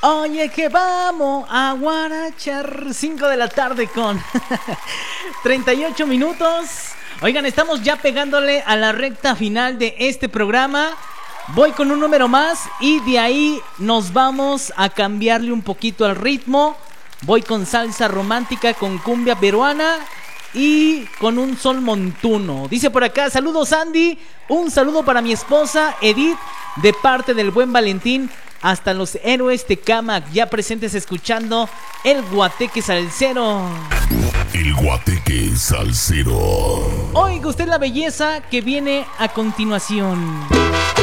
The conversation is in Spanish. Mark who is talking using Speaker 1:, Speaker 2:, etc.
Speaker 1: Oye, que vamos a guarachar. 5 de la tarde con 38 minutos. Oigan, estamos ya pegándole a la recta final de este programa. Voy con un número más y de ahí nos vamos a cambiarle un poquito al ritmo. Voy con salsa romántica, con cumbia peruana y con un sol montuno. Dice por acá, saludos Andy, un saludo para mi esposa Edith de parte del buen Valentín hasta Los Héroes Tecámac, ya presentes escuchando el Guateque Salsero.
Speaker 2: El Guateque Salsero.
Speaker 1: Oiga usted la belleza que viene a continuación.